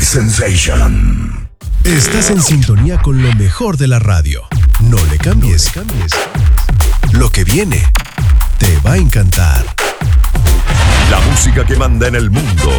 Sensation. Estás en sintonía con lo mejor de la radio. No le cambies. Lo que viene te va a encantar. La música que manda en el mundo.